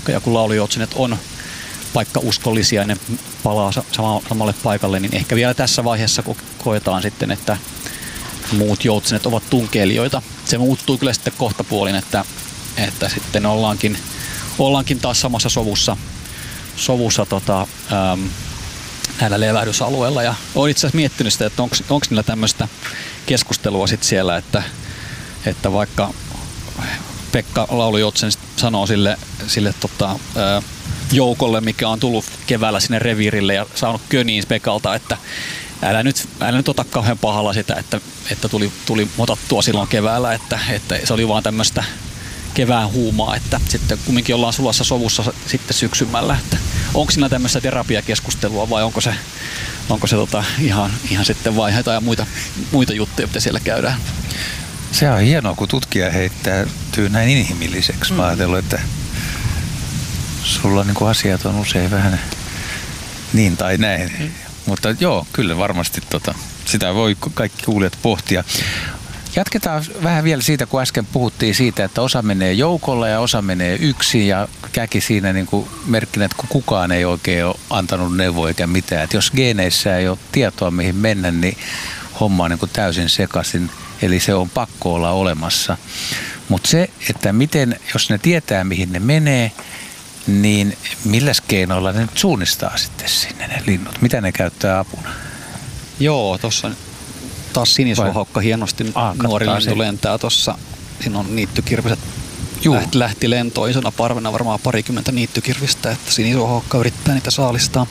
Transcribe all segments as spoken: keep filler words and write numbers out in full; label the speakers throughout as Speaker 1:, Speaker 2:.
Speaker 1: Ja kun laulujoutsenet on vaikka uskollisia ja ne palaa samalle paikalle, niin ehkä vielä tässä vaiheessa koetaan sitten, että muut joutsenet ovat tunkeilijoita. Se muuttuu kyllä sitten kohtapuolin, että, että sitten ollaankin, ollaankin taas samassa sovussa, sovussa tota, ähm, näillä levähdysalueilla. Ja olen itse asiassa miettinyt sitä, että onko niillä tämmöistä keskustelua sitten siellä, että, että vaikka Pekka laulujoutsen sanoo sille, sille tota, äh, joukolle, mikä on tullut keväällä sinne reviirille ja saanut köniin Pekalta, että älä nyt, älä nyt ota kauhean pahalla sitä, että, että tuli, tuli motattua silloin keväällä, että, että se oli vaan tämmöistä kevään huumaa, että sitten kumminkin ollaan sulassa sovussa sitten syksymällä, että onko siinä tämmöistä terapiakeskustelua vai onko se, onko se tota ihan, ihan sitten vaiheita ja muita, muita juttuja, mitä siellä käydään.
Speaker 2: Se on hienoa, kun tutkija heittäytyy näin inhimilliseksi. Mm. Mä ajatellut, että sulla niin kuin asiat on usein vähän niin tai näin. Mm. Mutta joo, kyllä varmasti tota, sitä voi kaikki kuulijat pohtia. Jatketaan vähän vielä siitä, kun äsken puhuttiin siitä, että osa menee joukolla ja osa menee yksin ja käki siinä niin kuin merkkinä, että kukaan ei oikein ole antanut neuvoa eikä mitään. Että jos geeneissä ei ole tietoa mihin mennä, niin homma on niin kuin täysin sekaisin. Eli se on pakko olla olemassa. Mutta se, että miten, jos ne tietää mihin ne menee, niin milläs keinoilla ne nyt suunnistaa sitten sinne ne linnut? Mitä ne käyttää apuna?
Speaker 1: Joo, tuossa taas sinisuohaukka hienosti ah, nuori lintu lentää tuossa. Siinä on niittykirviset. Lähti, lähti lentoon isona parvena, varmaan parikymmentä niittykirvistä, että sinisuohaukka yrittää niitä saalistaa.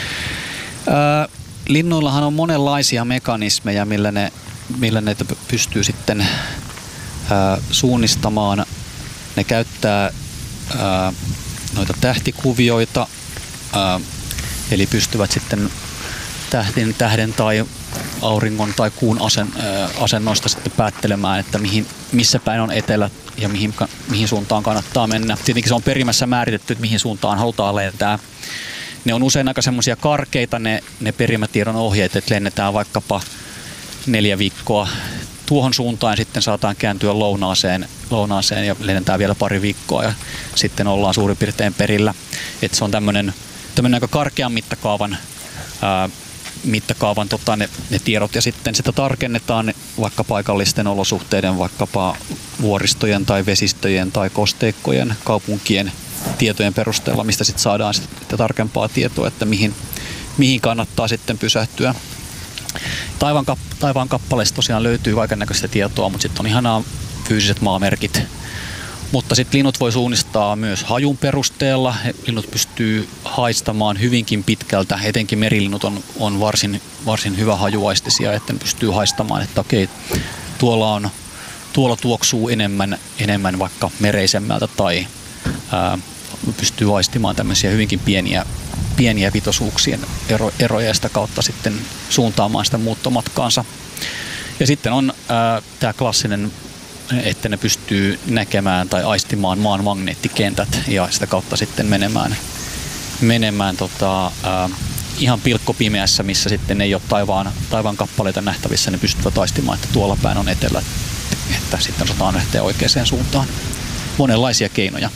Speaker 1: Ää, linnuillahan on monenlaisia mekanismeja, millä ne, millä ne pystyy sitten ää, suunnistamaan. Ne käyttää ää, noita tähtikuvioita, ää, eli pystyvät sitten tähden, tähden tai auringon tai kuun asen, ää, asennoista sitten päättelemään, että mihin, missä päin on etelä ja mihin, mihin suuntaan kannattaa mennä. Tietenkin se on perimässä määritetty, että mihin suuntaan halutaan lentää. Ne on usein aika semmoisia karkeita ne, ne perimätiedon ohjeet, että lennetään vaikkapa neljä viikkoa tuohon suuntaan ja sitten saataan kääntyä lounaaseen, lounaaseen ja lennetään vielä pari viikkoa ja sitten ollaan suurin piirtein perillä. Että se on tämmöinen aika karkean mittakaavan, ää, mittakaavan tota, ne, ne tiedot ja sitten sitä tarkennetaan vaikka paikallisten olosuhteiden, vaikkapa vuoristojen tai vesistöjen tai kosteikkojen, kaupunkien tietojen perusteella, mistä sitten saadaan sitten tarkempaa tietoa, että mihin, mihin kannattaa sitten pysähtyä. Taivaan, kap, taivaan kappaleista tosiaan löytyy kaikennäköistä tietoa, mutta sitten on ihanaa fyysiset maamerkit. Mutta sitten linnut voi suunnistaa myös hajun perusteella. Linnut pystyy haistamaan hyvinkin pitkältä. Etenkin merilinnut on, on varsin, varsin hyvä hajuaistisia, että ne pystyy haistamaan, että okei, tuolla, on, tuolla tuoksuu enemmän, enemmän vaikka mereisemmältä tai ää, pystyy aistimaan tämmöisiä hyvinkin pieniä pieniä pitoisuuksien ero, eroja ja sitä kautta sitten suuntaamaan sitä muuttomatkaansa. Ja sitten on tämä klassinen, että ne pystyy näkemään tai aistimaan maan magneettikentät ja sitä kautta sitten menemään, menemään tota, ää, ihan pilkkopimeässä, missä sitten ei ole taivaan, taivaan kappaleita nähtävissä, ne pystyvät aistimaan, että tuolla päin on etelä, että sitten osataan lähteä oikeaan suuntaan. Monenlaisia keinoja.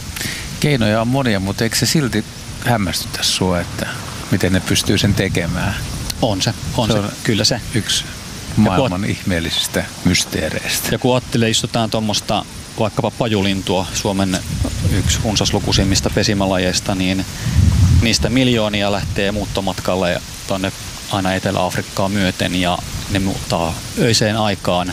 Speaker 2: Keinoja on monia, mutta eikö se silti hämmästytä sua, että miten ne pystyy sen tekemään?
Speaker 1: On se, on se, se on kyllä se.
Speaker 2: Yksi maailman kun, ihmeellisistä mysteereistä.
Speaker 1: Ja kun ajattelee, istutaan tuommoista vaikkapa pajulintua, Suomen yksi runsaslukuisimmista pesimälajeista, niin niistä miljoonia lähtee muuttomatkalle tuonne aina Etelä-Afrikkaan myöten ja ne muuttaa öiseen aikaan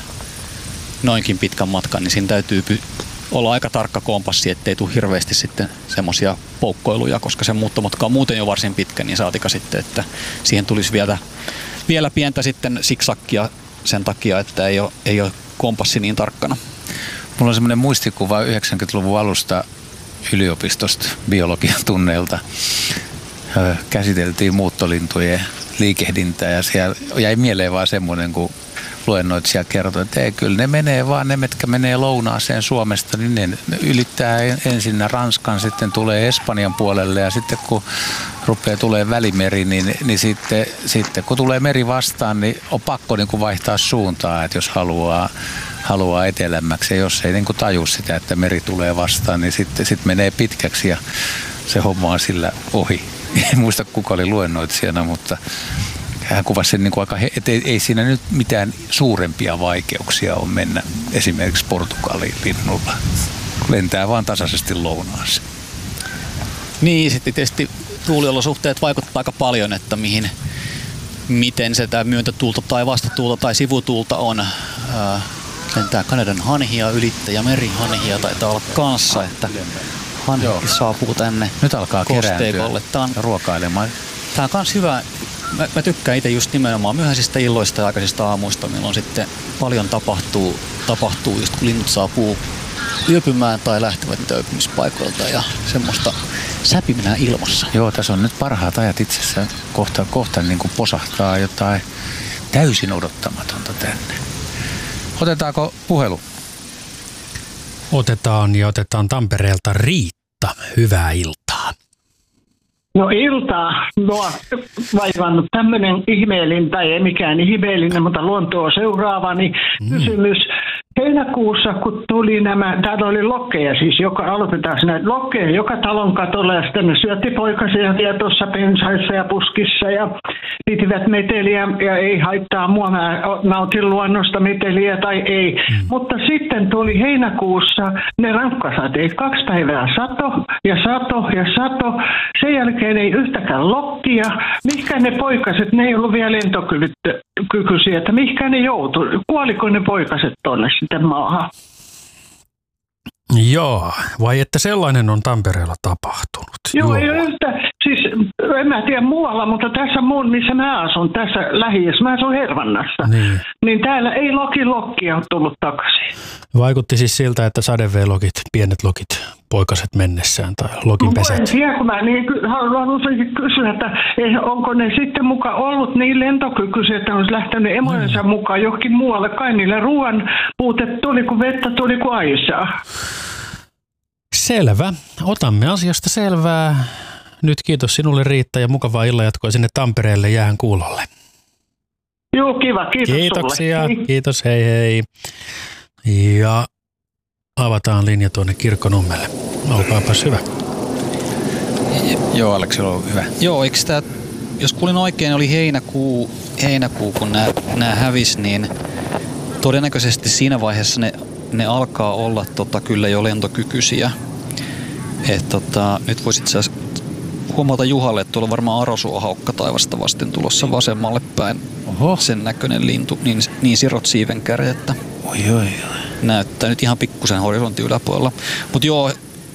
Speaker 1: noinkin pitkän matkan, niin siinä täytyy py- olla aika tarkka kompassi, ettei tule hirveästi sitten semmoisia poukkoiluja, koska se muuttomatka on muuten jo varsin pitkä, niin saatika sitten, että siihen tulisi vielä, vielä pientä sitten siksakkia sen takia, että ei ole, ei ole kompassi niin tarkkana.
Speaker 2: Mulla on semmoinen muistikuva yhdeksänkymmentäluvun alusta yliopistosta biologian tunneilta. Käsiteltiin muuttolintujen liikehdintää ja siellä jäi mieleen vaan semmoinen, kun luennoitsija kertoi, että ei, kyllä ne menee vaan, ne mitkä menee lounaaseen Suomesta, niin ne ylittää ensin Ranskan, sitten tulee Espanjan puolelle ja sitten kun rupeaa tulee Välimeri, niin, niin sitten, sitten kun tulee meri vastaan, niin on pakko niin kuin vaihtaa suuntaa, että jos haluaa, haluaa etelämmäksi. Ja jos ei niin kuin taju sitä, että meri tulee vastaan, niin sitten sit menee pitkäksi ja se homma on sillä ohi. En muista, kuka oli luennoitsijana, mutta hän kuvasi sen, niin kuin aika, että ei, ei siinä nyt mitään suurempia vaikeuksia ole mennä esimerkiksi Portugaliin linnulla. Lentää vaan tasaisesti lounaaseen.
Speaker 1: Niin, sitten tietysti tuuliolosuhteet vaikuttaa aika paljon, että mihin, miten se tämä myöntötuulta tai vastatuulta tai sivutuulta on. Ää, lentää Kanadan hanhia, ylittäjä merihanhia taitaa olla kanssa, että hanhikin saapuu tänne
Speaker 2: nyt alkaa
Speaker 1: kosteikolle.
Speaker 2: Tää on ruokailemaan.
Speaker 1: Tämä on myös hyvä. Mä, mä tykkään itse just nimenomaan myöhäisistä illoista ja aikaisista aamuista, milloin sitten paljon tapahtuu, tapahtuu just kun linnut saapuu yöpymään tai lähtevät niitä yöpymispaikoilta ja semmoista säpiminää ilmassa.
Speaker 2: Joo, tässä on nyt parhaat ajat itse asiassa. Kohta, kohta niin kuin posahtaa jotain täysin odottamatonta tänne. Otetaanko puhelu?
Speaker 3: Otetaan ja otetaan Tampereelta Riitta. Hyvää iltaa.
Speaker 4: No iltaa. Mua vaivannut tämmöinen ihmeellinen, tai ei mikään ihmeellinen, mutta luontoa seuraavani mm. kysymys. Heinäkuussa, kun tuli nämä, täällä oli lokkeja siis, joka aloitetaan näitä lokkeja joka talon katolla ja sitten ne syötti poikasia ja tuossa pensaissa ja puskissa ja pitivät meteliä ja ei haittaa mua, mä nautin luonnosta meteliä tai ei. Mm. Mutta sitten tuli heinäkuussa ne rankkasateet, kaksi päivää sato ja sato ja sato. Sen jälkeen ei yhtäkään lokkia. Mihinkä ne poikaset, ne ei ollut vielä lentokykyisiä, että mihinkä ne joutui? Kuoliko ne poikaset tonne sitten maahan?
Speaker 3: Joo, vai että sellainen on Tampereella tapahtunut?
Speaker 4: Joo, ei yhtä, siis en mä tiedä muualla, mutta tässä muun, missä mä asun, tässä lähiössä, mä asun Hervannassa, niin, niin täällä ei loki lokkia ole tullut takaisin.
Speaker 3: Vaikutti siis siltä, että sadeveelokit, pienet lokit, poikaset mennessään tai lokin pesät.
Speaker 4: En tiedä, kun mä niin haluaisin kysyä, että onko ne sitten mukaan ollut niin lentokykyisiä, että olisi lähtenyt emojensa mm. mukaan johonkin muualle. Kai niille ruoan puute tuli, kun vettä tuli kuin aisaa.
Speaker 3: Selvä. Otamme asiasta selvää. Nyt kiitos sinulle Riitta ja mukavaa illanjatkoa sinne Tampereelle jäähän kuulolle.
Speaker 4: Joo, kiva. Kiitos
Speaker 3: Kiitoksia.
Speaker 4: Sulle.
Speaker 3: Kiitos, hei hei. Ja avataan linja tuonne Kirkkonummelle. Olkaapas hyvä.
Speaker 2: Joo, Aleksi, on hyvä.
Speaker 1: Joo, eikö tämä, jos kuulin oikein, oli heinäkuu, heinäkuu kun nämä, nämä hävisi, niin todennäköisesti siinä vaiheessa ne, ne alkaa olla tota, kyllä jo lentokykyisiä. Et, tota, nyt voisit sä huomata Juhalle, että tuolla on varmaan arosuohaukka taivasta vasten tulossa vasemmalle päin. Oho. Sen näköinen lintu, niin, niin sirot siivenkärjettä.
Speaker 2: Oi, oi, oi.
Speaker 1: Näyttää nyt ihan pikkusen horisontin yläpuolella. Mutta joo,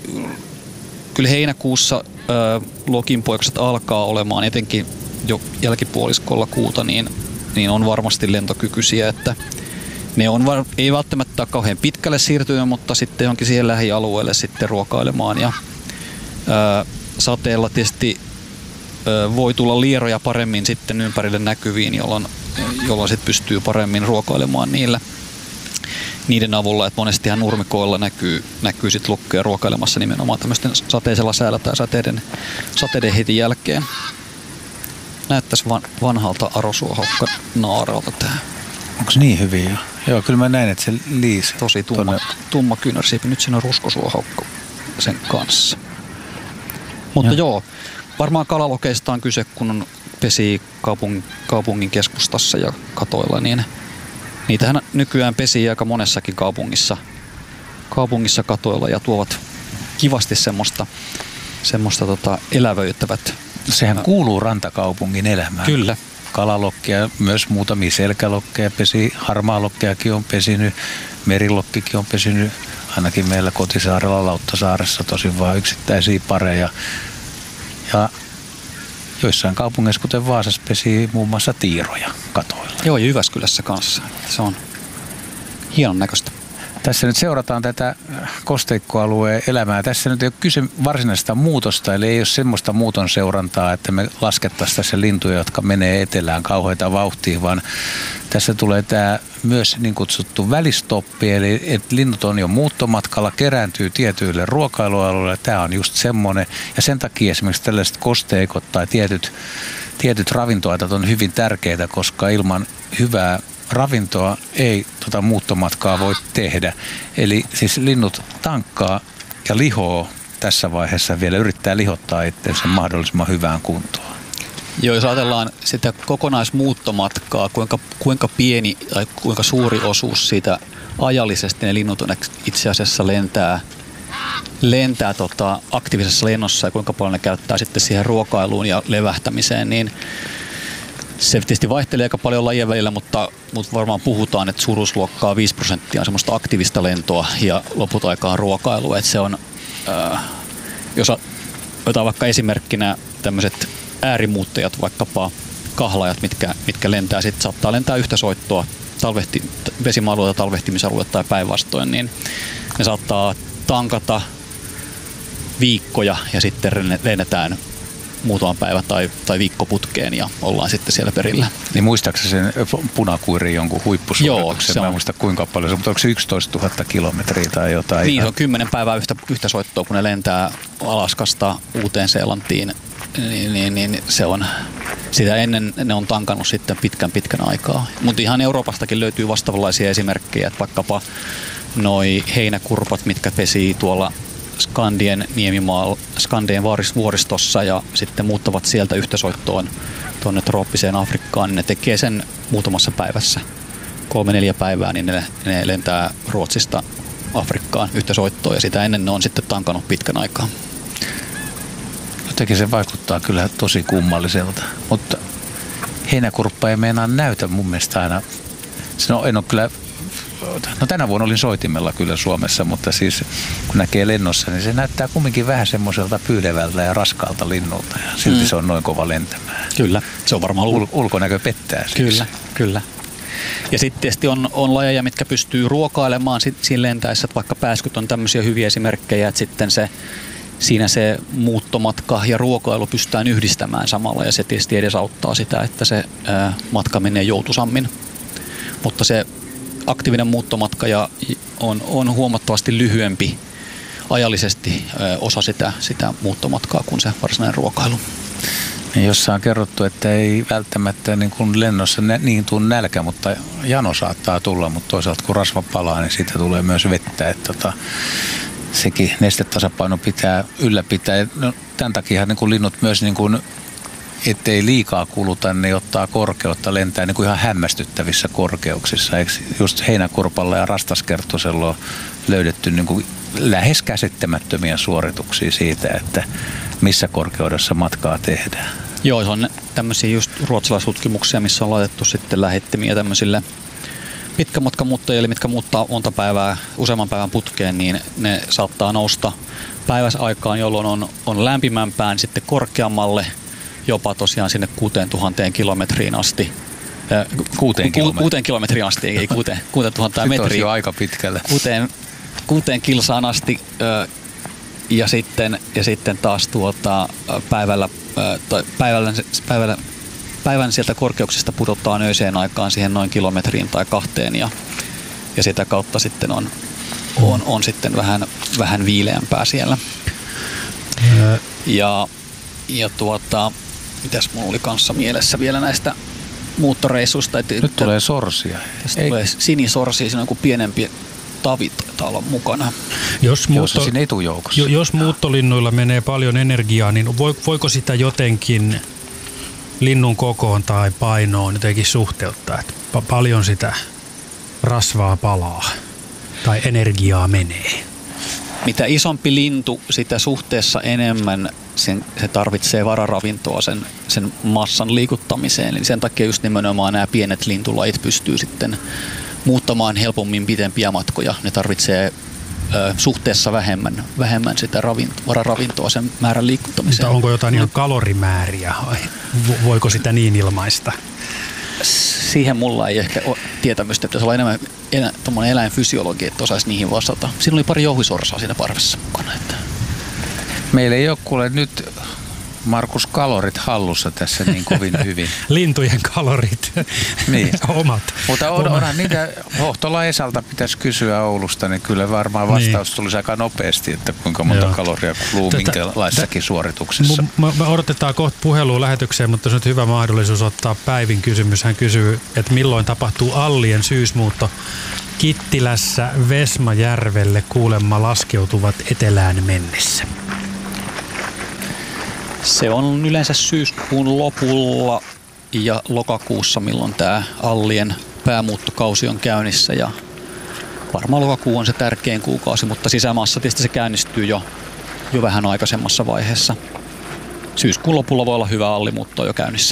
Speaker 1: kyllä heinäkuussa ö, lokinpoikaset alkaa olemaan etenkin jo jälkipuoliskolla kuuta, niin, niin on varmasti lentokykyisiä, että ne on var- ei välttämättä kauhean pitkälle siirtyä, mutta sitten johonkin siihen lähialueelle sitten ruokailemaan. Ja, ö, sateella tietysti ö, voi tulla lieroja paremmin sitten ympärille näkyviin, jolloin, jolloin sitten pystyy paremmin ruokailemaan niillä. Niiden avulla, että monestihan nurmikoilla näkyy, näkyy sit lukkoja ruokailemassa nimenomaan tämmöisten sateisella säällä tai sateiden, sateiden heti jälkeen. Näyttäisi van, vanhalta arosuohaukka naaralta tää.
Speaker 2: Onko se niin hyvin jo? Joo, kyllä mä näin, että se liisi.
Speaker 1: Tosi tumma, tumma kyynärsiipi. Nyt siinä on ruskosuohaukka sen kanssa. Mutta joo. joo, varmaan kalalokeista on kyse, kun on pesi kaupungin, kaupungin keskustassa ja katoilla, niin niitähän nykyään pesii aika monessakin kaupungissa, kaupungissa katoilla ja tuovat kivasti semmoista, semmoista tota elävöittävät.
Speaker 2: Sehän kuuluu rantakaupungin elämään.
Speaker 1: Kyllä.
Speaker 2: Kalalokkeja, myös muutamia selkälokkeja pesi, harmaalokkejakin on pesinyt, merilokkikin on pesinyt, ainakin meillä kotisaarella Lauttasaaressa tosin vaan yksittäisiä pareja. Ja joissain kaupungeissa, kuten Vaasassa, pesi muun muassa tiiroja katoilla.
Speaker 1: Joo, ja Jyväskylässä kanssa. Se on hienon näköistä.
Speaker 2: Tässä nyt seurataan tätä kosteikkoalueen elämää. Tässä nyt ei ole kyse varsinaisesta muutosta, eli ei ole semmoista muuton seurantaa, että me laskettaisiin tässä lintuja, jotka menee etelään kauheita vauhtia, vaan tässä tulee tämä myös niin kutsuttu välistoppi, eli että linnut on jo muuttomatkalla, kerääntyy tietyille ruokailualueille. Tämä on just semmoinen, ja sen takia esimerkiksi tällaiset kosteikot tai tietyt, tietyt ravintoaitat on hyvin tärkeitä, koska ilman hyvää ravintoa ei tota muuttomatkaa voi tehdä. Eli siis linnut tankkaa ja lihoo tässä vaiheessa vielä, yrittää lihottaa itseensä mahdollisimman hyvään kuntoon.
Speaker 1: Joo, jos ajatellaan sitä kokonaismuuttomatkaa, kuinka, kuinka pieni tai kuinka suuri osuus siitä ajallisesti ne linnut itse asiassa lentää, lentää tota aktiivisessa lennossa ja kuinka paljon ne käyttää sitten siihen ruokailuun ja levähtämiseen, niin se tietysti vaihtelee aika paljon lajien välillä, mutta, mutta varmaan puhutaan, että suuruusluokkaa viisi prosenttia on semmoista aktiivista lentoa ja loput aikaa on ruokailua. Että se on, äh, jos otetaan vaikka esimerkkinä tämmöiset äärimuuttajat, vaikkapa kahlaajat, mitkä, mitkä lentää, sitten saattaa lentää yhtä soittoa talvehti, vesimaalueelta talvehtimisalueelta tai päinvastoin, niin ne saattaa tankata viikkoja ja sitten lennetään muutaman päivän tai, tai viikkoputkeen ja ollaan sitten siellä perillä.
Speaker 2: Niin muistaakseni sen punakuirin jonkun huippusuorituksen?
Speaker 1: Joo,
Speaker 2: Mä en muista kuinka paljon se, mutta onko se yksitoistatuhatta kilometriä tai jotain?
Speaker 1: Niin, se on kymmenen päivää yhtä, yhtä soittoa, kun ne lentää Alaskasta Uuteen-Seelantiin, niin, niin, niin se on, sitä ennen ne on tankannut sitten pitkän pitkän aikaa. Mutta ihan Euroopastakin löytyy vastaavanlaisia esimerkkejä, että vaikkapa noi heinäkurpat, mitkä pesii tuolla Skandien niemimaalla, Skandien vuoristossa ja sitten muuttavat sieltä yhtä soittoon tuonne trooppiseen Afrikkaan, niin ne tekee sen muutamassa päivässä. Kolme, neljä päivää, niin ne, ne lentää Ruotsista Afrikkaan yhtä soittoon ja sitä ennen ne on sitten tankannut pitkän aikaa.
Speaker 2: Jotenkin se vaikuttaa kyllä tosi kummalliselta, mutta heinäkurppa ei meinaa näytä mun mielestä aina. No, en ole kyllä, no tänä vuonna olin soitimella kyllä Suomessa, mutta siis kun näkee lennossa, niin se näyttää kumminkin vähän semmoiselta pyydevältä ja raskaalta linnulta ja silti mm. se on noin kova lentämään.
Speaker 1: Kyllä, se on varmaan
Speaker 2: Ul- ulkonäkö pettää siis.
Speaker 1: Kyllä, kyllä. Ja sitten tietysti on, on lajeja, mitkä pystyy ruokailemaan siinä lentäessä, että vaikka pääskyt on tämmöisiä hyviä esimerkkejä, että sitten se siinä se muuttomatka ja ruokailu pystytään yhdistämään samalla ja se tietysti edesauttaa sitä, että se ää, matka menee joutuisammin. Mutta se aktiivinen muuttomatka ja on, on huomattavasti lyhyempi ajallisesti ää, osa sitä, sitä muuttomatkaa kuin se varsinainen ruokailu.
Speaker 2: Ja jossa on kerrottu, että ei välttämättä niin kuin lennossa niin tule nälkä, mutta jano saattaa tulla, mutta toisaalta kun rasva palaa, niin siitä tulee myös vettä. Että tota, sekin nestetasapaino pitää ylläpitää. No, tämän takia niin kuin linnut myös, niin kuin, ettei liikaa kuluta, niin ottaa korkeutta, lentää niin kuin ihan hämmästyttävissä korkeuksissa. Eikö just heinäkurpalla ja rastaskerttusella on löydetty niin kuin lähes käsittämättömiä suorituksia siitä, että missä korkeudessa matkaa tehdään.
Speaker 1: Joo, se on tämmöisiä just ruotsalaistutkimuksia, missä on laitettu sitten lähettimiä tämmöisille pitkämatkamuuttajille, mitkä muuttaa monta päivää, useamman päivän putkeen, niin ne saattaa nousta päiväsaikaan, jolloin on, on lämpimämpään sitten korkeammalle, jopa tosiaan sinne kuuteentuhanteen kilometriin asti.
Speaker 2: Kuuteen kilometriin?
Speaker 1: Kuuteen kilometriin asti, ei kuuteen, kuuteentuhanteen metriin.
Speaker 2: Sitten jo aika pitkälle.
Speaker 1: Kuuteen, kuuteen kilsaan asti ja sitten, ja sitten taas tuota, päivällä, tai päivällä, päivällä päivän sieltä korkeuksista pudotaan öiseen aikaan siihen noin kilometriin tai kahteen ja, ja sitä kautta sitten on, on, on sitten vähän, vähän viileämpää siellä. Mm. Ja, ja tuota, mitäs mulla oli kanssa mielessä vielä näistä muuttoreissuista. Että,
Speaker 2: nyt tulee sorsia.
Speaker 1: Tästä tulee sinisorsia, siinä on kuin pienempi tavi taitaa olla mukana.
Speaker 3: Jos, muutto,
Speaker 2: siinä etujoukossa.
Speaker 3: jos muuttolinnuilla menee paljon energiaa, niin voiko sitä jotenkin linnun kokoon tai painoon jotenkin suhteuttaa, että pa- paljon sitä rasvaa palaa tai energiaa menee?
Speaker 1: Mitä isompi lintu, sitä suhteessa enemmän sen, se tarvitsee vararavintoa sen, sen massan liikuttamiseen. Eli sen takia just nimenomaan nämä pienet lintulajit pystyy sitten muuttamaan helpommin pitempiä matkoja. Ne tarvitsee ö, suhteessa vähemmän, vähemmän sitä ravinto, vararavintoa sen määrän liikuttamiseen.
Speaker 3: Mutta onko jotain ihan kalorimääriä? Voiko sitä niin ilmaista?
Speaker 1: Siihen mulla ei ehkä ole tietämystä, että pitäisi olla enemmän enä, eläinfysiologia, että osaisi niihin vastata. Siinä oli pari jouhisorsaa siinä parvessa mukana. Että.
Speaker 2: Meillä ei ole kuule nyt Markus kalorit hallussa tässä niin kovin hyvin.
Speaker 3: Lintujen kalorit.
Speaker 2: Niin.
Speaker 3: Omat.
Speaker 2: Mutta on, onhan niitä, Hohtola Esalta pitäisi kysyä Oulusta, niin kyllä varmaan vastaus niin. tulisi aika nopeasti, että kuinka monta Joo. kaloria kuluu minkälaisessakin suorituksessa.
Speaker 3: Me odotetaan kohta puhelua lähetykseen, mutta se on hyvä mahdollisuus ottaa Päivin kysymys. Hän kysyy, että milloin tapahtuu Allien syysmuutto. Kittilässä Vesmajärvelle kuulemma laskeutuvat etelään mennessä.
Speaker 1: Se on yleensä syyskuun lopulla ja lokakuussa, milloin tämä Allien päämuuttokausi on käynnissä. Ja varmaan lokakuu on se tärkein kuukausi, mutta sisämaassa tietysti se käynnistyy jo, jo vähän aikaisemmassa vaiheessa. Syyskuun lopulla voi olla hyvä allimuutto jo käynnissä.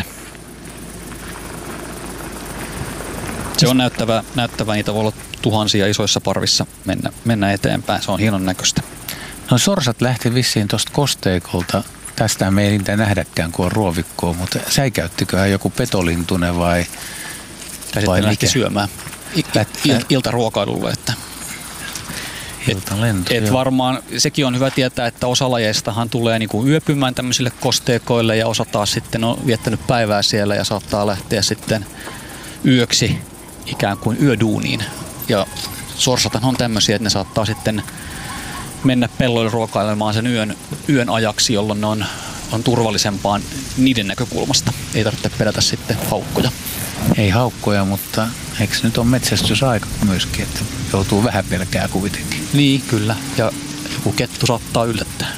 Speaker 1: Se on näyttävä, näyttävä, niitä voi olla tuhansia isoissa parvissa mennä, mennä eteenpäin. Se on hienon näköistä.
Speaker 2: No sorsat lähti vissiin tuosta kosteikolta. Tästä me ei niitä nähdäkään, kun on ruovikkoa, mutta säikäyttiköhän joku petolintune vai?
Speaker 1: Ja sitten lähti syömään il, iltaruokailulle. Että,
Speaker 2: Iltalento,
Speaker 1: et, et varmaan sekin on hyvä tietää, että osa lajeistahan tulee niinku yöpymään tämmöisille kosteikoille ja osa taas sitten on viettänyt päivää siellä ja saattaa lähteä sitten yöksi ikään kuin yöduuniin. Ja sorsathan on tämmöisiä, että ne saattaa sitten mennä pelloille ruokailemaan sen yön, yön ajaksi, jolloin ne on, on turvallisempaa niiden näkökulmasta. Ei tarvitse pelätä sitten haukkoja.
Speaker 2: Ei haukkoja, mutta eikö nyt ole metsästysaika myöskin, että joutuu vähän pelkää kuitenkin?
Speaker 1: Niin, kyllä. Ja joku kettu saattaa yllättää.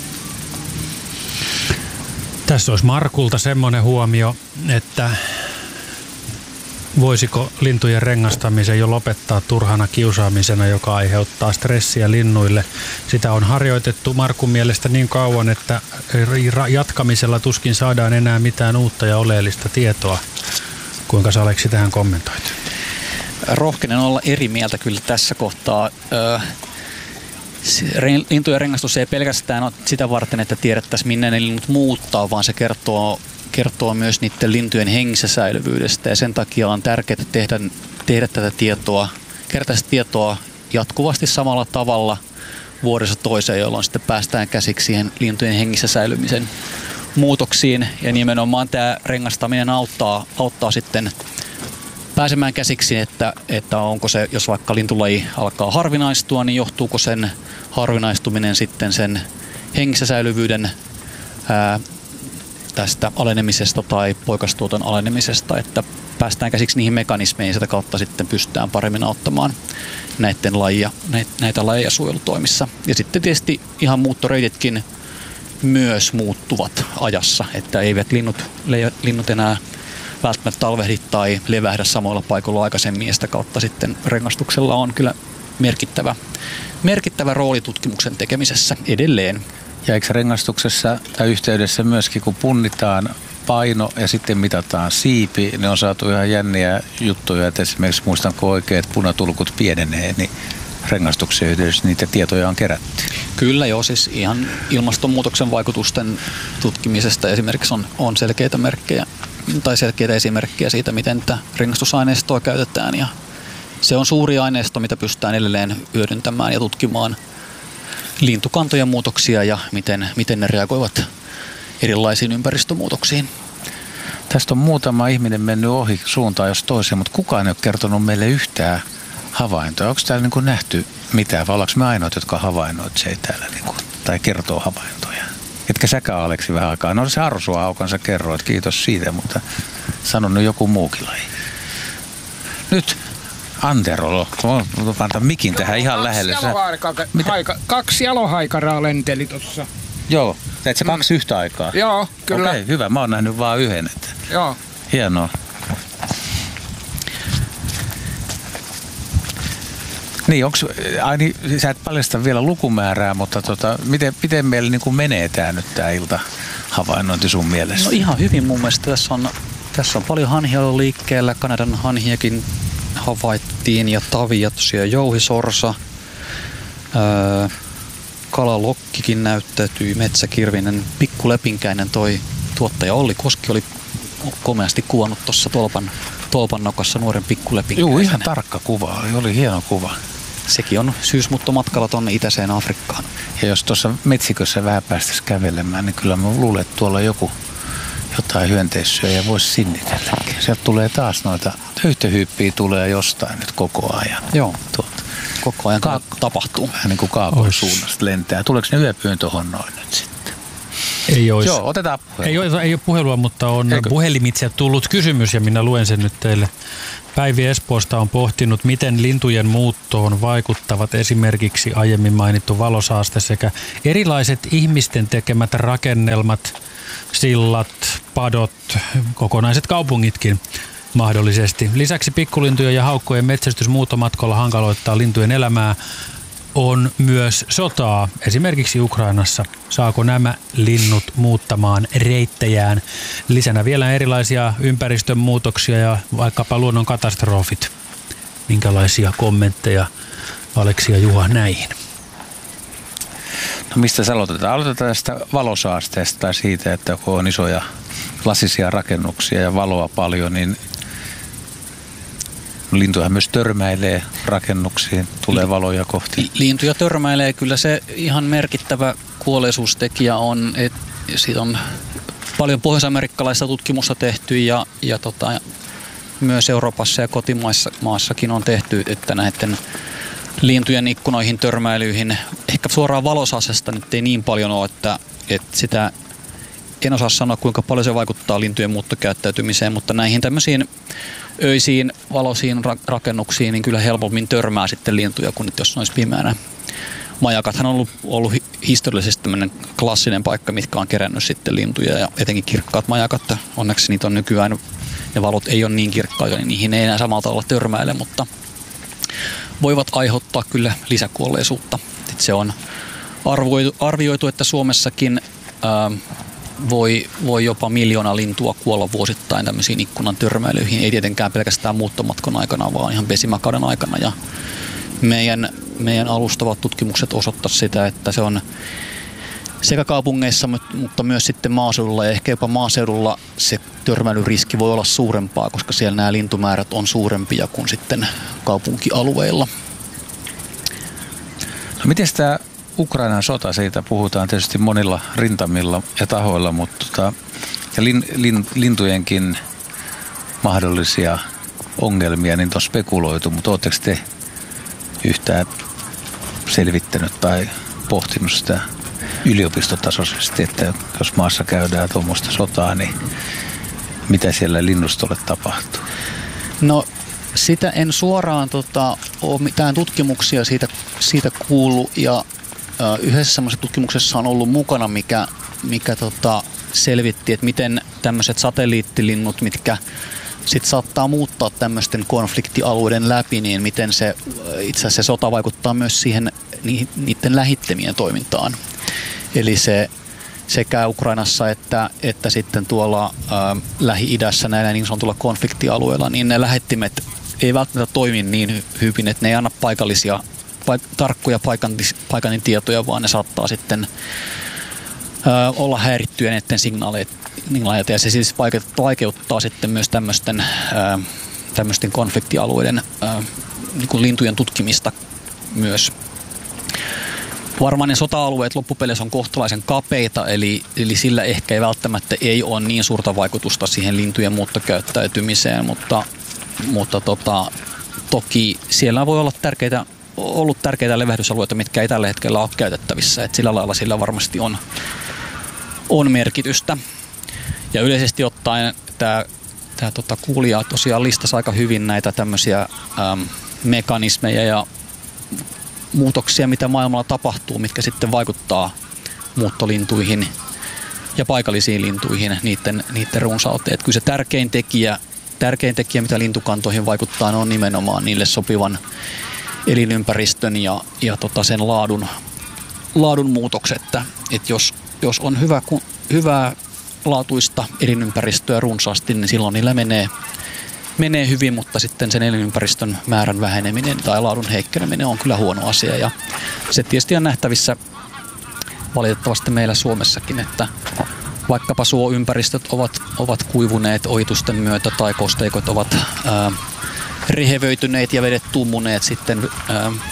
Speaker 3: Tässä olisi Markulta semmoinen huomio, että voisiko lintujen rengastamisen jo lopettaa turhana kiusaamisena, joka aiheuttaa stressiä linnuille. Sitä on harjoitettu Markun mielestä niin kauan, että jatkamisella tuskin saadaan enää mitään uutta ja oleellista tietoa. Kuinka sä Aleksi tähän kommentoit?
Speaker 1: Rohkenen olla eri mieltä kyllä tässä kohtaa. Lintujen rengastus ei pelkästään ole sitä varten, että tiedettäisiin minne ne linnut muuttaa, vaan se kertoo kertoo myös niiden lintujen hengissä säilyvyydestä ja sen takia on tärkeää tehdä, tehdä tätä tietoa, kertaa tietoa jatkuvasti samalla tavalla vuodessa toiseen, jolloin sitten päästään käsiksi siihen lintujen hengissä säilymisen muutoksiin ja nimenomaan tämä rengastaminen auttaa, auttaa sitten pääsemään käsiksi, että, että onko se, jos vaikka lintulaji alkaa harvinaistua, niin johtuuko sen harvinaistuminen sitten sen hengissä säilyvyyden ää, tästä alenemisesta tai poikastuoton alenemisesta, että päästään käsiksi niihin mekanismeihin ja sitä kautta sitten pystytään paremmin auttamaan näiden lajia, näitä lajeja suojelutoimissa. Ja sitten tietysti ihan muuttoreititkin myös muuttuvat ajassa, että eivät linnut, linnut enää välttämättä talvehdi tai levähdä samoilla paikoilla aikaisemmin ja sitä kautta sitten rengastuksella on kyllä merkittävä, merkittävä rooli tutkimuksen tekemisessä edelleen.
Speaker 2: Ja eikö rengastuksessa tai yhteydessä myöskin, kun punnitaan paino ja sitten mitataan siipi, ne on saatu ihan jänniä juttuja, että esimerkiksi muistanko oikein, että punatulkut pienenee, niin rengastuksen yhteydessä niitä tietoja on kerätty.
Speaker 1: Kyllä joo, siis ihan ilmastonmuutoksen vaikutusten tutkimisesta esimerkiksi on, on selkeitä merkkejä tai selkeitä esimerkkejä siitä, miten tätä rengastusaineistoa käytetään ja se on suuri aineisto, mitä pystytään edelleen hyödyntämään ja tutkimaan lintukantojen muutoksia ja miten, miten ne reagoivat erilaisiin ympäristömuutoksiin.
Speaker 2: Tästä on muutama ihminen mennyt ohi suuntaan jos toiseen, mutta kukaan ei ole kertonut meille yhtään havaintoa. Onko täällä niin kuin nähty mitään vai ollaanko me ainoat, jotka havainnoitsee täällä niin kuin, tai kertoo havaintoja? Etkä säkään Aleksi vähän aikaa. No se Arsua Aukansa kerroit, kiitos siitä, mutta sanon nyt joku muukin laji. Nyt Antero, pantaa mikin tähän ihan kaksi lähelle.
Speaker 5: Jalohaika, kaksi jalohaikaraa lenteli tuossa.
Speaker 2: Joo, teit sä kaksi mm. yhtä aikaa?
Speaker 5: Joo, kyllä.
Speaker 2: Okei, hyvä. Mä oon nähnyt vaan yhden. Että.
Speaker 5: Joo.
Speaker 2: Hienoa. Niin, onks, ai niin, sä et paljasta vielä lukumäärää, mutta tota, miten, miten meillä niin kuin menee tää nyt tää ilta havainnointi sun mielestä?
Speaker 1: No ihan hyvin mun mielestä. Tässä on, tässä on paljon hanhia liikkeellä. Kanadan hanhiakin havaittiin ja tavia, tosiaan jouhisorsa. Öö, kalalokkikin näyttäytyi, metsäkirvinen, pikkulepinkäinen toi tuottaja Olli Koski oli komeasti kuvannut tuossa tolpan, tolpan nokassa nuoren pikkulepinkäisen.
Speaker 2: Joo, ihan tarkka kuva, oli, oli hieno kuva.
Speaker 1: sekin on syysmuuttomatkalla tuonne itäiseen Afrikkaan.
Speaker 2: Ja jos tuossa metsikössä vähän päästäisiin kävelemään, niin kyllä mä luulen, että tuolla joku jotain hyönteissyöjä voisi sinnitelläkin. Sieltä tulee taas noita höyhtöhyyppiä tulee jostain nyt koko ajan.
Speaker 1: Joo,
Speaker 2: tuolta.
Speaker 1: Koko ajan Ka- tapahtuu.
Speaker 2: Vähän niin kuin kaakon suunnasta lentää. Tuleeko ne yöpyyn tuohon noin nyt sitten?
Speaker 3: Ei olisi.
Speaker 2: Joo, otetaan puhelua.
Speaker 3: Ei ole, ei ole puhelua, mutta on Eikö? puhelimitse tullut kysymys ja minä luen sen nyt teille. Päivi Espoosta on pohtinut, miten lintujen muuttoon vaikuttavat esimerkiksi aiemmin mainittu valosaaste sekä erilaiset ihmisten tekemät rakennelmat, sillat, padot, kokonaiset kaupungitkin mahdollisesti. Lisäksi pikkulintujen ja haukkojen metsästys muuttomatkalla hankaloittaa lintujen elämää. On myös sotaa, esimerkiksi Ukrainassa. Saako nämä linnut muuttamaan reittejään? Lisänä vielä erilaisia ympäristön muutoksia ja vaikkapa luonnon katastrofit. Minkälaisia kommentteja Aleksi ja Juha näihin?
Speaker 2: No mistä sä aloitetaan? Aloitetaan tästä valosaasteesta tai siitä, että kun on isoja lasisia rakennuksia ja valoa paljon, niin lintujahan myös törmäilee rakennuksiin, tulee valoja kohti.
Speaker 1: Lintuja törmäilee, kyllä se ihan merkittävä kuolleisuustekijä on, että siitä on paljon pohjois-amerikkalaista tutkimusta tehty ja, ja tota, myös Euroopassa ja kotimaassakin on tehty, että näiden lintujen ikkunoihin törmäilyihin, ehkä suoraan valosaasesta nyt ei niin paljon ole, että, että sitä en osaa sanoa kuinka paljon se vaikuttaa lintujen muuttokäyttäytymiseen, mutta näihin tämmöisiin öisiin valoisiin rakennuksiin niin kyllä helpommin törmää sitten lintuja kuin nyt jos ne olisi pimeänä. Majakathan on ollut, ollut historiallisesti tämmöinen klassinen paikka, mitkä on kerännyt sitten lintuja ja etenkin kirkkaat majakat. Onneksi niitä on nykyään, ne valot ei ole niin kirkkaita, niin niihin ei enää samalla tavalla törmäile, mutta voivat aiheuttaa kyllä lisäkuolleisuutta. Sitten se on arvioitu, arvioitu että Suomessakin ää, voi, voi jopa miljoona lintua kuolla vuosittain tämmöisiin ikkunan törmäilyihin. Ei tietenkään pelkästään muuttomatkan aikana, vaan ihan pesimäkauden aikana. Ja meidän, meidän alustavat tutkimukset osoittavat sitä, että se on sekä kaupungeissa, mutta myös sitten maaseudulla ja ehkä jopa maaseudulla se törmäilyriski voi olla suurempaa, koska siellä nämä lintumäärät on suurempia kuin sitten kaupunkialueilla.
Speaker 2: No miten tämä Ukrainan sota, siitä puhutaan tietysti monilla rintamilla ja tahoilla, mutta tota, ja lin, lin, lintujenkin mahdollisia ongelmia, niin on spekuloitu, mutta oletteko te yhtään selvittänyt tai pohtinut sitä yliopistotasoisesti, että jos maassa käydään tuommoista sotaa, niin mitä siellä linnustolle tapahtuu?
Speaker 1: No sitä en suoraan tota, ole mitään tutkimuksia siitä, siitä kuullut ja ö, yhdessä semmoisessa tutkimuksessa on ollut mukana, mikä, mikä tota, selvitti, että miten tämmöiset satelliittilinnut, mitkä sitten saattaa muuttaa tämmöisten konfliktialueiden läpi, niin miten se itse asiassa se sota vaikuttaa myös siihen niiden lähittemien toimintaan. Eli se sekä Ukrainassa että, että sitten tuolla ä, Lähi-idässä näillä niin sanotulla konfliktialueilla, niin ne lähettimet ei välttämättä toimi niin hyvin, että ne ei anna paikallisia, paik- tarkkoja paikannin tietoja, vaan ne saattaa sitten ä, olla häirittyjä näiden signaaleiden. Ja se siis vaikeuttaa sitten myös tämmöisten, ä, tämmöisten konfliktialueiden ä, niin kuin lintujen tutkimista myös. Varmaan ne sota-alueet loppupeleissä on kohtalaisen kapeita, eli, eli sillä ehkä ei välttämättä ei ole niin suurta vaikutusta siihen lintujen muuttokäyttäytymiseen, mutta, mutta tota, toki siellä voi olla tärkeitä, ollut tärkeitä levähdysalueita, mitkä ei tällä hetkellä ole käytettävissä, että sillä lailla sillä varmasti on, on merkitystä. Ja yleisesti ottaen tämä, tämä tota, kuulija tosiaan listasi aika hyvin näitä tämmöisiä äm, mekanismeja ja muutoksia, mitä maailmalla tapahtuu, mitkä sitten vaikuttaa muuttolintuihin ja paikallisiin lintuihin, niiden, niiden runsauteen. Että kyllä se tärkein tekijä, tärkein tekijä, mitä lintukantoihin vaikuttaa, on nimenomaan niille sopivan elinympäristön ja, ja tota sen laadun, laadun muutokset. Että, että jos, jos on hyvä, hyvää laatuista elinympäristöä runsaasti, niin silloin niillä menee menee hyvin, mutta sitten sen elinympäristön määrän väheneminen tai laadun heikkeneminen on kyllä huono asia. Ja se tietysti on nähtävissä valitettavasti meillä Suomessakin, että vaikkapa suoympäristöt ovat, ovat kuivuneet ojitusten myötä tai kosteikot ovat ää, rehevöityneet ja vedet tummuneet sitten ää,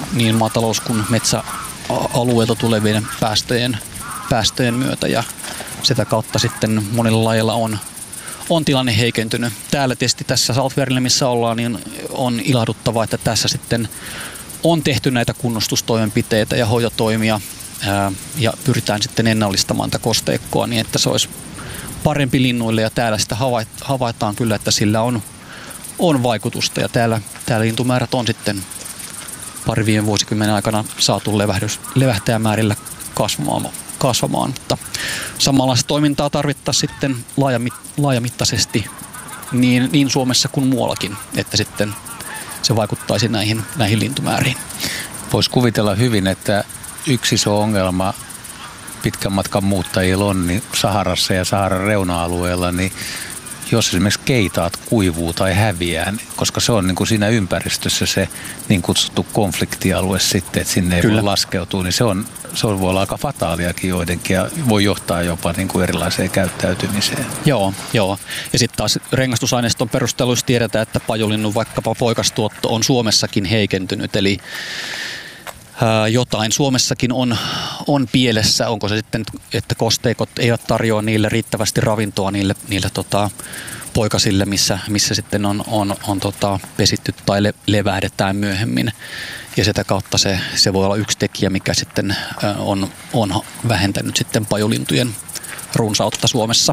Speaker 1: niin maatalous- kuin metsäalueelta tulevien päästöjen, päästöjen myötä ja sitä kautta sitten monilla lajeilla on, on tilanne heikentynyt. Täällä tietysti tässä Saltverillä, missä ollaan, niin on ilahduttavaa, että tässä sitten on tehty näitä kunnostustoimenpiteitä ja hoitotoimia ää, ja pyritään sitten ennallistamaan tätä kosteikkoa niin, että se olisi parempi linnuille ja täällä sitä havaitaan kyllä, että sillä on, on vaikutusta ja täällä, täällä lintumäärät on sitten pari viime vuosikymmenen aikana saatu levähdys, levähtäjämäärillä kasvamaan, kasvamaan, mutta samanlaista toimintaa tarvittaisiin sitten laajamit, laajamittaisesti niin, niin Suomessa kuin muuallakin, että sitten se vaikuttaisi näihin, näihin lintumääriin.
Speaker 2: Voisi kuvitella hyvin, että yksi iso ongelma pitkän matkan muuttajilla on niin Saharassa ja Saharan reuna-alueella, niin jos esimerkiksi keitaat kuivuu tai häviää, koska se on niin kuin siinä ympäristössä se niin kutsuttu konfliktialue sitten, että sinne ei Kyllä. voi laskeutua, niin se, on, se on, voi olla aika fataaliakin joidenkin ja voi johtaa jopa niin kuin erilaiseen käyttäytymiseen.
Speaker 1: Joo, joo. Ja sitten taas rengastusaineiston perusteluissa tiedetään, että pajolinnun vaikkapa poikastuotto on Suomessakin heikentynyt, eli jotain Suomessakin on, on pielessä. Onko se sitten, että kosteikot eivät tarjoa niille riittävästi ravintoa niille, niille tota, poikasille, missä, missä sitten on, on, on tota, pesitty tai le, levähdetään myöhemmin. Ja sitä kautta se, se voi olla yksi tekijä, mikä sitten on, on vähentänyt sitten pajulintujen runsautta Suomessa.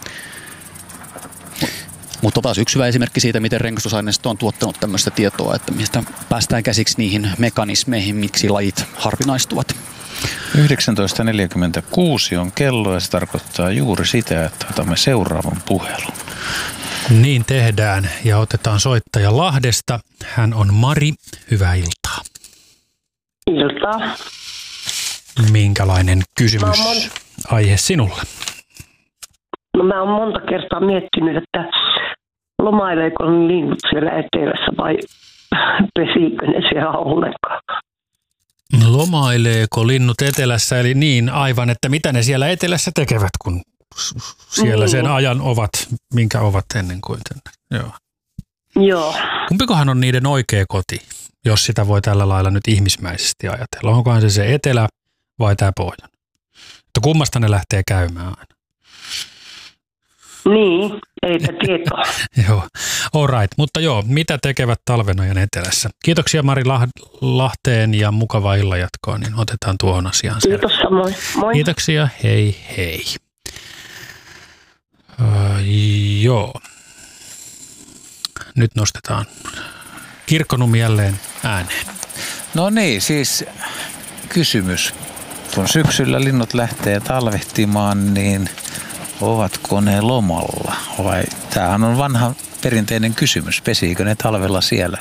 Speaker 1: Mutta taas yksi hyvä esimerkki siitä, miten rengastusaineisto on tuottanut tämmöistä tietoa, että mistä päästään käsiksi niihin mekanismeihin, miksi lajit harvinaistuvat.
Speaker 2: yhdeksäntoista neljäkymmentäkuusi on kello ja se tarkoittaa juuri sitä, että otamme seuraavan puhelun.
Speaker 3: Niin tehdään ja otetaan soittaja Lahdesta. Hän on Mari. Hyvää iltaa.
Speaker 6: Iltaa.
Speaker 3: Minkälainen kysymys mon... aihe sinulle?
Speaker 6: No mä oon monta kertaa miettinyt, että lomaileeko linnut siellä etelässä vai pesiikö ne siellä ollenkaan?
Speaker 3: Lomaileeko linnut etelässä, eli niin aivan, että mitä ne siellä etelässä tekevät, kun siellä niin. sen ajan ovat, minkä ovat ennen kuin tänne. Joo.
Speaker 6: Joo.
Speaker 3: Kumpikohan on niiden oikea koti, jos sitä voi tällä lailla nyt ihmismäisesti ajatella? Onkohan se se etelä vai tämä pohjoinen? Että kummasta ne lähtee käymään aina?
Speaker 6: Niin, eipä tietoa.
Speaker 3: Joo, all right. Mutta joo, mitä tekevät talvenajan etelässä? Kiitoksia Mari Lahteen ja mukavaa illan jatkoa, niin otetaan tuohon asiaan selvä.
Speaker 6: Kiitos samoin. Moi.
Speaker 3: Kiitoksia, hei hei. Uh, joo. Nyt nostetaan Kirkkonummi jälleen ääneen.
Speaker 2: No niin, siis kysymys. Kun syksyllä linnut lähtee talvehtimaan, niin ovatko ne lomalla? Vai tämähän on vanha perinteinen kysymys. Pesiikö ne talvella siellä?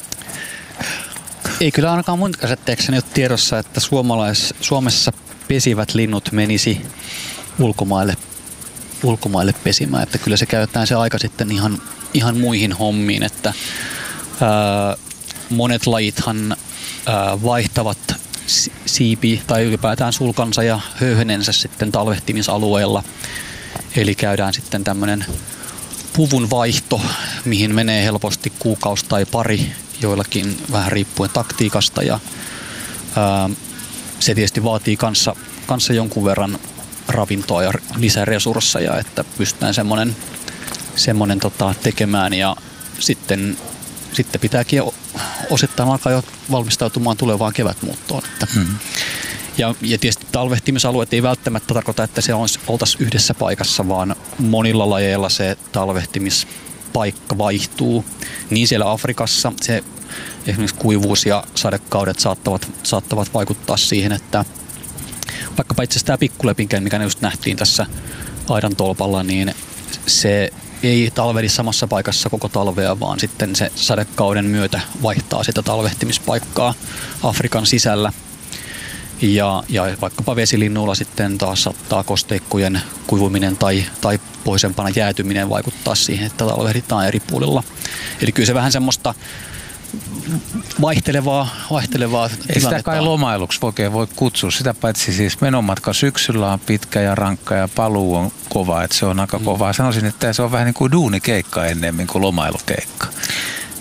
Speaker 1: Ei kyllä ainakaan mun käsitteekseni ole tiedossa, että suomalais, Suomessa pesivät linnut menisi ulkomaille, ulkomaille pesimään. Että kyllä se käytetään se aika sitten ihan, ihan muihin hommiin. Että ää, monet lajithan ää, vaihtavat siipi tai ylipäätään sulkansa ja höyhenensä sitten talvehtimisalueella. Eli käydään sitten tämmöinen puvun vaihto, mihin menee helposti kuukausi tai pari, joillakin vähän riippuen taktiikasta. Ja, ää, se tietysti vaatii kanssa, kanssa jonkun verran ravintoa ja lisäresursseja, että pystytään semmoinen, semmoinen tota, tekemään. Ja sitten, sitten pitääkin osittain alkaa jo valmistautumaan tulevaan kevätmuuttoon. Että. Hmm. Ja, ja tietysti talvehtimisalueet ei välttämättä tarkoita, että se oltaisiin yhdessä paikassa, vaan monilla lajeilla se talvehtimispaikka vaihtuu. Niin siellä Afrikassa se esimerkiksi kuivuus ja sadekaudet saattavat, saattavat vaikuttaa siihen, että vaikkapa itse asiassa tämä pikkulepinkä, mikä just nähtiin tässä aidan tolpalla, niin se ei talvehdi samassa paikassa koko talvea, vaan sitten se sadekauden myötä vaihtaa sitä talvehtimispaikkaa Afrikan sisällä. Ja, ja vaikkapa vesilinnuilla sitten taas saattaa kosteikkojen kuivuminen tai, tai pohjoisempana jäätyminen vaikuttaa siihen, että talvehditaan eri puolilla. Eli kyllä se vähän semmoista vaihtelevaa, vaihtelevaa
Speaker 2: Ei sitä kai lomailuksi oikein voi kutsua. Sitä paitsi siis menomatka syksyllä on pitkä ja rankka ja paluu on kova, että se on aika kovaa. Sanoisin, että se on vähän niin kuin duunikeikka ennemmin kuin lomailukeikka.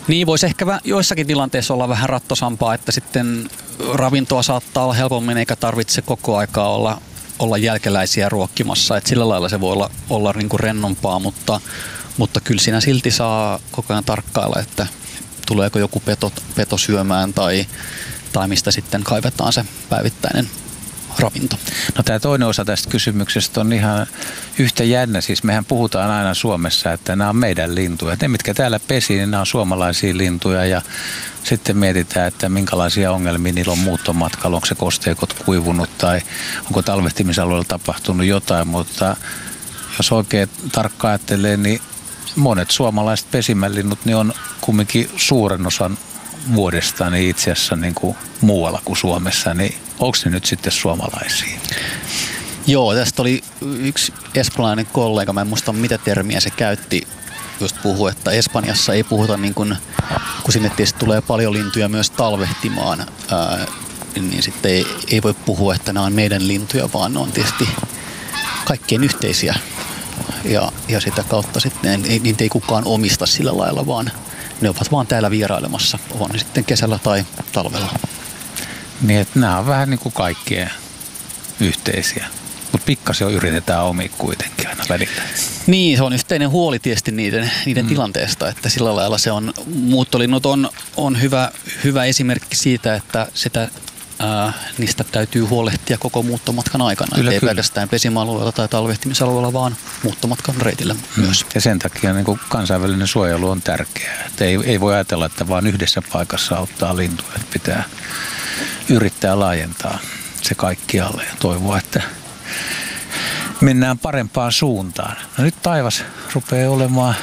Speaker 1: Niin, voisi ehkä joissakin tilanteissa olla vähän rattosampaa, että sitten ravintoa saattaa olla helpommin eikä tarvitse koko aikaa olla, olla jälkeläisiä ruokkimassa. Et sillä lailla se voi olla, olla niin kuin rennompaa, mutta, mutta kyllä siinä silti saa koko ajan tarkkailla, että tuleeko joku peto, peto syömään tai, tai mistä sitten kaivetaan se päivittäinen ravinto.
Speaker 2: No tämä toinen osa tästä kysymyksestä on ihan yhtä jännä. Siis mehän puhutaan aina Suomessa, että nämä on meidän lintuja. Ne, mitkä täällä pesii, niin nämä on suomalaisia lintuja ja sitten mietitään, että minkälaisia ongelmia niillä on muuttomatkalla. Onko se kosteikot kuivunut tai onko talvehtimisalueella tapahtunut jotain, mutta jos oikein tarkkaan ajattelee, niin monet suomalaiset pesimälinnut niin on kumminkin suuren osan vuodesta niin itse asiassa niin kuin muualla kuin Suomessa, niin onko ne nyt sitten suomalaisia?
Speaker 1: Joo, tästä oli yksi espanjalainen kollega, mä en muista mitä termiä se käytti, just puhui, että Espanjassa ei puhuta niin kuin, kun sinne tietysti tulee paljon lintuja myös talvehtimaan, ää, niin sitten ei, ei voi puhua, että nämä on meidän lintuja, vaan ne on tietysti kaikkien yhteisiä ja, ja sitä kautta sitten niitä ei kukaan omista sillä lailla, vaan ne ovat vaan täällä vierailemassa, on ne sitten kesällä tai talvella.
Speaker 2: Niin, että nämä on vähän niin kuin kaikkien yhteisiä, mutta pikkasen yritetään omia kuitenkin aina välillä.
Speaker 1: Niin, se on yhteinen huoli tietysti niiden, niiden mm. tilanteesta, että sillä lailla se on, muuttolinnut on, on hyvä, hyvä esimerkki siitä, että sitä, ää, niistä täytyy huolehtia koko muuttomatkan aikana. Kyllä, ei kyllä. pelkästään pesimäalueella tai talvehtimisalueella, vaan muuttomatkan reitillä mm. myös.
Speaker 2: Ja sen takia niin kuin kansainvälinen suojelu on tärkeää. Että ei, ei voi ajatella, että vaan yhdessä paikassa auttaa lintuja. Että pitää yrittää laajentaa se kaikkialle ja toivoa, että mennään parempaan suuntaan. No nyt taivas rupeaa olemaan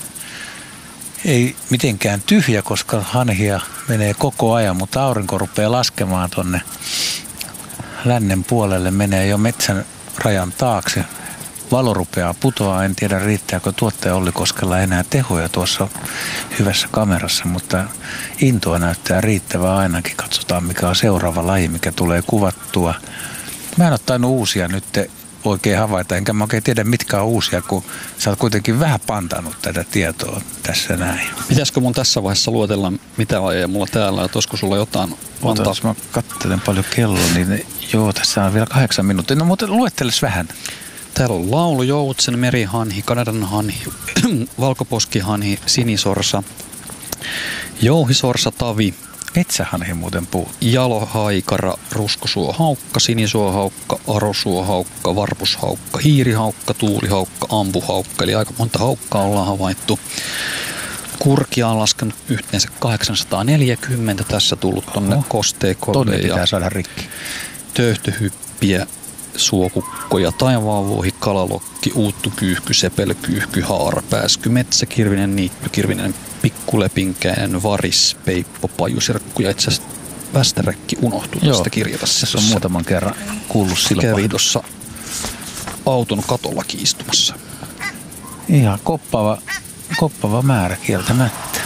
Speaker 2: ei mitenkään tyhjä, koska hanhia menee koko ajan, mutta aurinko rupeaa laskemaan tonne lännen puolelle, menee jo metsän rajan taakse. Valo rupeaa putoaa, en tiedä riittääkö tuottaja Olli Koskella enää tehoja tuossa hyvässä kamerassa, mutta intoa näyttää riittävää ainakin. Katsotaan mikä on seuraava laji, mikä tulee kuvattua. Mä en ole tainnut uusia nyt oikein havaita, enkä mä oikein tiedä mitkä on uusia, kun sä oot kuitenkin vähän pantanut tätä tietoa tässä näin.
Speaker 1: Pitäisikö mun tässä vaiheessa luotella mitä lajeja mulla täällä, että olisiko sulla jotain
Speaker 2: antaa? Jos mä katselen paljon kelloa, niin joo, tässä on vielä kahdeksan minuuttia. No mutta luetteles vähän.
Speaker 1: Täällä on laulujoutsen, merihanhi, Kanadan hanhi, valkoposkihanhi, sinisorsa, jouhisorsa, tavi.
Speaker 2: Metsähanhi muuten puhuu.
Speaker 1: Jalohaikara, ruskosuohaukka, sinisuohaukka, arosuohaukka, varpushaukka, hiirihaukka, tuulihaukka, ampuhaukka. Eli aika monta haukkaa ollaan havaittu. Kurkia on laskenut yhteensä kahdeksansataaneljäkymmentä. Tässä tullut tonne kosteikolle.
Speaker 2: Tonne pitää saada rikki.
Speaker 1: Töyhtöhyppiä, suokukkoja, taivaanvuohi, kalalokki, uuttukyyhky, sepelkyyhky, haarapääsky, metsäkirvinen, niittykirvinen, pikkulepinkäinen, varis, peippo, pajusirkku ja itse asiassa västäräkki unohtui tästä kirjata.
Speaker 2: Se on muutaman kerran kuullut silloin.
Speaker 1: Kävi tuossa auton katollakin istumassa.
Speaker 2: Ihan koppava, koppava määrä kieltämättä.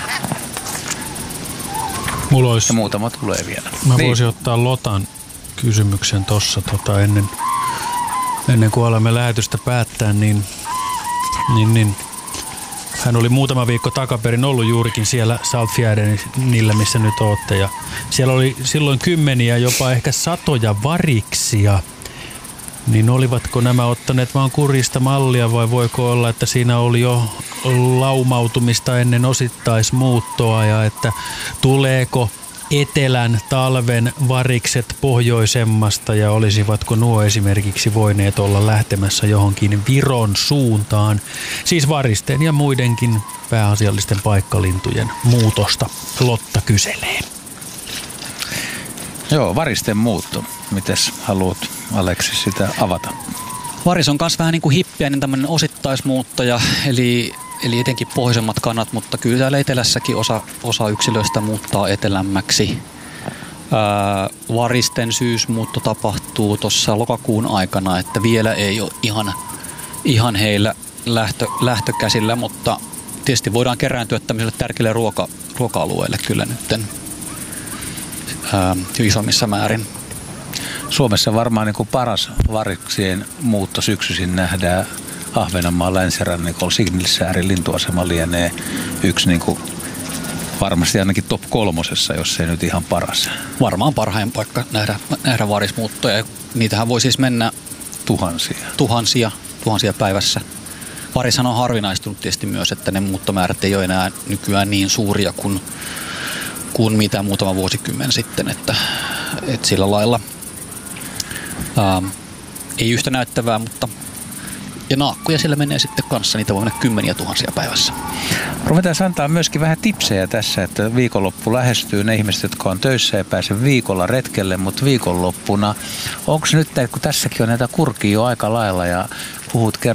Speaker 3: Mulla olisi,
Speaker 2: ja muutama tulee vielä.
Speaker 3: Mä
Speaker 2: niin.
Speaker 3: voisin ottaa Lotan kysymyksen tuossa tota, ennen, ennen kuin alamme lähetystä päättää, niin, niin, niin hän oli muutama viikko takaperin ollut juurikin siellä Saltfjärdenillä, missä nyt ootte. Ja siellä oli silloin kymmeniä, jopa ehkä satoja variksia. Niin olivatko nämä ottaneet vaan kurjista mallia vai voiko olla, että siinä oli jo laumautumista ennen osittaismuuttoa ja että tuleeko etelän talven varikset pohjoisemmasta ja olisivatko nuo esimerkiksi voineet olla lähtemässä johonkin Viron suuntaan, siis varisten ja muidenkin pääasiallisten paikkalintujen muutosta Lotta kyselee.
Speaker 2: Joo, varisten muutto. Mites haluat, Aleksi, sitä avata?
Speaker 1: Varis on myös vähän niin kuin hippiäinen tämmöinen osittaismuuttaja, eli Eli etenkin pohjoisemmat kannat, mutta kyllä täällä etelässäkin osa, osa yksilöistä muuttaa etelämmäksi. Ää, varisten syysmuutto tapahtuu tuossa lokakuun aikana, että vielä ei ole ihan, ihan heillä lähtö, lähtökäsillä, mutta tietysti voidaan kerääntyä tämmöiselle tärkeille ruoka, ruoka-alueille kyllä nytten ää, isommissa määrin.
Speaker 2: Suomessa varmaan niin kuin paras variksien muutto syksyisin nähdään Ahvenanmaan länsirannikolla. Signilsäärin lintuasema lienee yksi niin kuin varmasti ainakin top kolmosessa, jos ei nyt ihan paras.
Speaker 1: Varmaan parhain paikka nähdä, nähdä varismuuttoja. Niitähän voi siis mennä
Speaker 2: tuhansia.
Speaker 1: Tuhansia, tuhansia päivässä. Varishan on harvinaistunut tietysti myös, että ne muuttomäärät ei ole enää nykyään niin suuria kuin, kuin mitä muutama vuosikymmen sitten. Että, että sillä lailla ää, ei yhtä näyttävää, mutta ja naakkoja siellä menee sitten kanssa, niitä voi mennä kymmeniä tuhansia päivässä.
Speaker 2: Ruvetaan antaa myöskin vähän tipsejä tässä, että viikonloppu lähestyy, ne ihmiset, jotka on töissä ja pääse viikolla retkelle, mutta viikonloppuna, onko nyt, kun tässäkin on näitä kurkia jo aika lailla ja puhut kerran